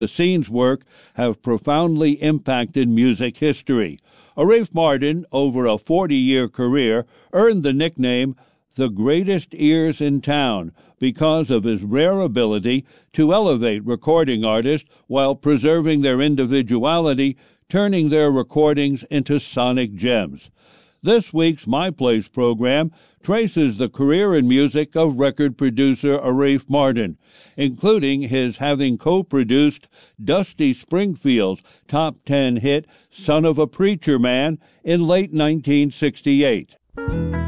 The scene's work have profoundly impacted music history. Arif Mardin, over a 40-year career, earned the nickname the greatest ears in town because of his rare ability to elevate recording artists while preserving their individuality, turning their recordings into sonic gems. This week's My Place program traces the career and music of record producer Arif Mardin, including his having co-produced Dusty Springfield's top 10 hit Son of a Preacher Man in late 1968.